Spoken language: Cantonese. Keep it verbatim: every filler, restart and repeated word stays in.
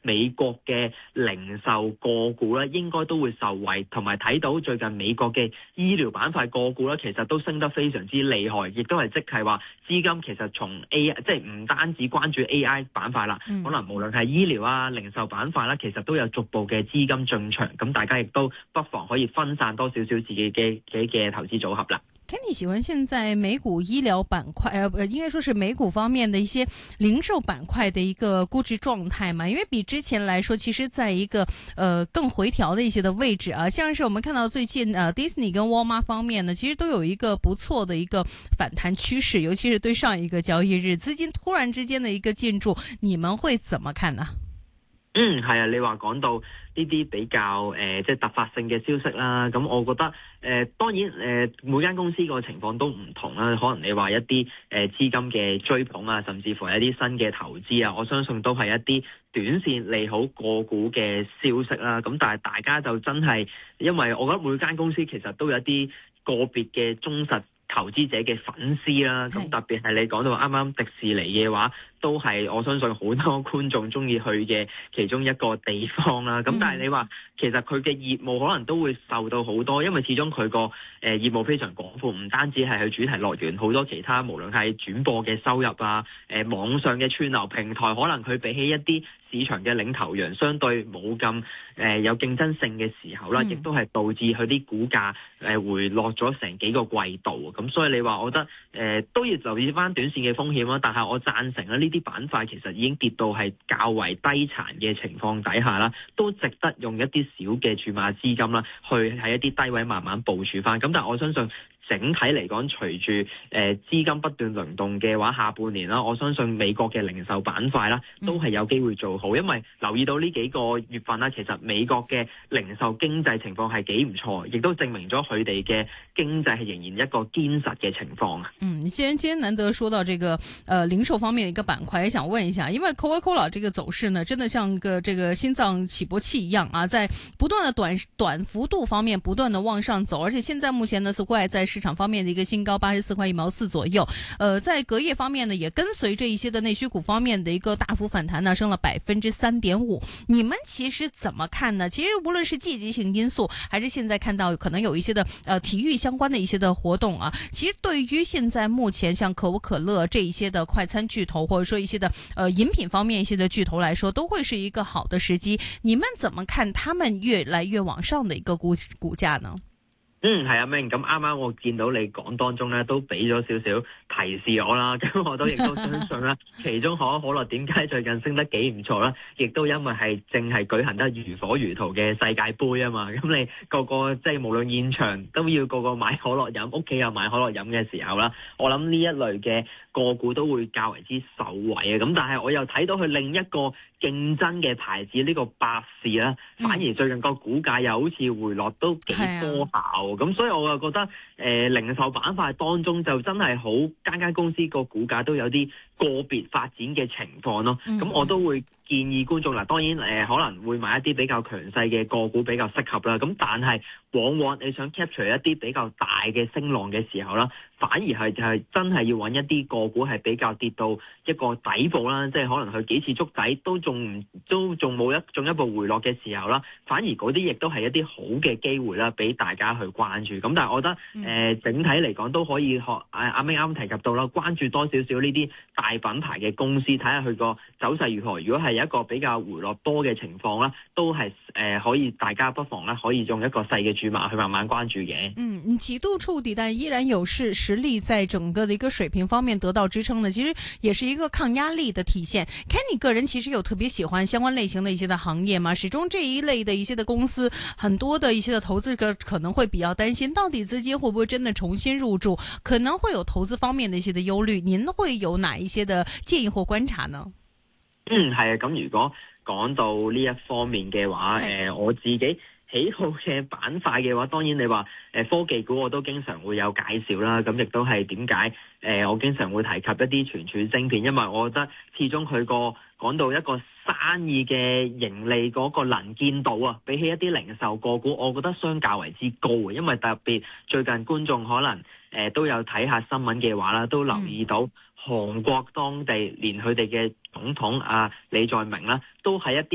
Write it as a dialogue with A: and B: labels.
A: 美國嘅零售個股咧，應該都會受惠，同埋睇到最近美國嘅醫療板塊個股咧，其實都升得非常之厲害，亦都係即係話資金其實從 A 即係唔單止關注 A I 板塊啦，嗯、可能無論係醫療啊、零售板塊啦，其實都有逐步嘅資金進場，咁大家亦都不妨可以分散多少少自己嘅嘅嘅投資組合啦。
B: Kenny 喜歡現在美股醫療板塊，呃，應該說是美股方面的一些零售板塊的一個估值狀態嘛？因為比之前來說，其實在一個呃更回調的一些的位置啊，像是我們看到最近呃 Disney 跟 Walmart 方面呢，其實都有一個不錯的一個反彈趨勢，尤其是對上一個交易日資金突然之間的一個進駐，你們會怎麼看呢？
A: 嗯，係啊，你話講到呢啲比較誒、呃，即係突發性嘅消息啦，咁我覺得誒、呃，當然誒、呃，每間公司個情況都唔同啦，可能你話一啲誒、呃、資金嘅追捧啊，甚至乎係一啲新嘅投資啊，我相信都係一啲短線利好個股嘅消息啦。咁但係大家就真係，因為我覺得每間公司其實都有一啲個別嘅忠實投資者嘅粉絲啦，咁特別係你講到啱啱迪士尼嘅話，都係我相信好多觀眾中意去嘅其中一個地方啦。咁但係你話其實佢嘅業務可能都會受到好多，因為始終佢個誒業務非常廣闊，唔單止係去主題樂園，好多其他無論係轉播嘅收入啊，誒、呃、網上嘅串流平台，可能佢比起一啲市場嘅領頭羊相對冇咁誒有競爭性嘅時候啦，亦都係導致佢啲股價誒回落咗成幾個季度。咁所以你話我覺得誒、呃、都要留意翻短線嘅風險啦。但係我贊成啦，呢啲板塊其實已經跌到係較為低殘嘅情況底下啦，都值得用一啲小嘅注碼資金啦，去喺一啲低位慢慢部署翻。咁但係我相信整體嚟講，隨住誒、呃、資金不斷輪動嘅話，下半年啦，我相信美國嘅零售板塊啦，都係有機會做好，因為留意到呢幾個月份啦，其實美國嘅零售經濟情況係幾唔錯，亦都證明咗佢哋嘅經濟係仍然一個堅實嘅情況啊。
B: 嗯，既然今天難得說到這個呃零售方面的一個板塊，也想問一下，因為 Coca-Cola 這個走勢呢，真的像個這個心臟起搏器一樣啊，在不斷的短短幅度方面不斷的往上走，而且現在目前呢，似乎還在市場方面的一個新高八十四塊一毛四左右。呃，在隔夜方面呢，也跟隨着一些的內需股方面的一個大幅反彈呢，升了百分之三點五。你們其實怎麼看呢？其實無論是季節性因素，還是現在看到可能有一些的呃體育相關的一些的活動啊，其實對於現在目前像可口可樂這一些的快餐巨頭，或者說一些的呃飲品方面一些的巨頭來說，都會是一個好的時機。你們怎麼看他們越來越往上的一個股股價呢？
A: 嗯，係啊，明咁啱啱我見到你講當中咧，都俾咗少少提示我啦，咁我都亦都相信啦。其中可口可樂點解最近升得幾唔錯啦？亦都因為係正係舉行得如火如荼嘅世界盃啊嘛，咁你個個即係無論現場都要個個買可樂飲，屋企又買可樂飲嘅時候啦，我諗呢一類嘅個股都會較為之受惠啊。咁但係我又睇到佢另一個競爭嘅牌子呢個百事啦，反而最近個股價又好似回落都幾多下。咁所以我又覺得，誒、呃、零售板塊當中就真係好間間公司個股價都有啲個別發展嘅情況咯。咁、嗯、我都會建議觀眾嗱，當然誒、呃、可能會買一啲比較強勢嘅個股比較適合啦。咁但係往往你想 capture 一啲比較大嘅升浪嘅時候啦，反而係就係真係要揾一啲個股係比較跌到一個底部啦，即係可能佢幾次觸底都仲唔都仲冇一進一步回落嘅時候啦，反而嗰啲亦都係一啲好嘅機會啦，俾大家去關注。咁但係我覺得誒、呃、整體嚟講都可以學阿阿明啱提及到啦，關注多少少呢啲大品牌嘅公司，睇下佢個走勢如何。如果係一個比較回落多嘅情況啦，都係誒、呃、可以大家不妨咧可以用一個細嘅注碼去慢慢關注嘅。
B: 嗯，幾度觸底，但依然有勢實力在整個的一個水平方面得到支撐呢，其實也是一個抗壓力的體現。Kenny 個人其實有特別喜歡相關類型的一些的行業嘛，始終這一類的一些的公司，很多的一些的投資者可能會比較擔心，到底資金會不會真的重新入駐，可能會有投資方面的一些的憂慮。您會有哪一些的建議或觀察呢？
A: 嗯，係啊，咁如果講到呢一方面嘅話，誒、呃，我自己喜好嘅板塊嘅話，當然你話誒、呃、科技股我都經常會有介紹啦，咁亦都係點解誒我經常會提及一啲存儲晶片，因為我覺得始終佢個講到一個生意嘅盈利嗰個能見度啊，比起一啲零售個股，我覺得相較為之高嘅，因為特別最近觀眾可能誒、呃、都有睇下新聞嘅話啦，都留意到韓國當地連佢哋嘅總統啊李在明啦，都係一啲